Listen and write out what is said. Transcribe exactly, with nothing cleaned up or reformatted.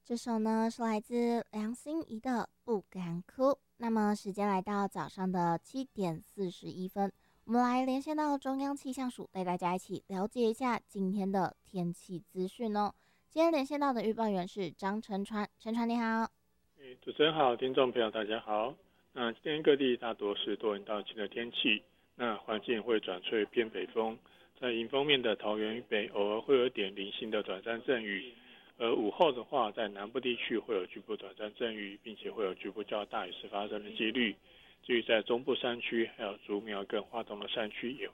这首呢是来自梁心颐的《不敢哭》。那么时间来到早上的七点四十一分，我们来连线到中央气象署，带大家一起了解一下今天的天气资讯哦。今天连线到的预报员是张晨川，晨川你好。 诶，主持人好，听众朋友大家好。那今天各地大多是多云到晴的天气，那环境会转吹偏北风，在迎风面的桃园以北偶尔会有一点零星的短暂阵雨，而午后的话，在南部地区会有局部短暂阵雨，并且会有局部较大雨势发生的几率。至于在中部山区，还有竹苗跟花东的山区，也